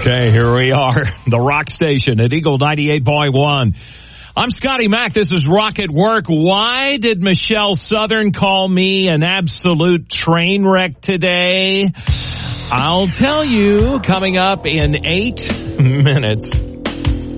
Okay, here we are, the Rock Station at Eagle 98.1. I'm Scotty Mack. This is Rock at Work. Why did Michelle Southern call me an absolute train wreck today? I'll tell you coming up in 8 minutes.